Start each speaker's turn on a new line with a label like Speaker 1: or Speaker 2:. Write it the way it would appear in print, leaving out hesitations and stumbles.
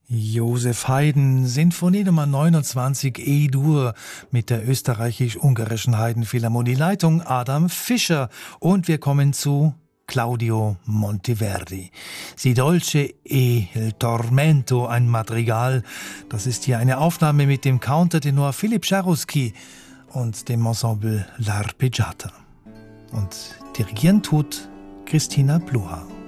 Speaker 1: Josef Haydn, Sinfonie Nummer 29 E-Dur mit der österreichisch-ungarischen Haydn-Philharmonie-Leitung Adam Fischer. Und wir kommen zu Claudio Monteverdi. Si dolce e il tormento, ein Madrigal. Das ist hier eine Aufnahme mit dem Countertenor Philipp Jarouski und dem Ensemble L'Arpeggiata. Und dirigieren tut Christina Pluhar.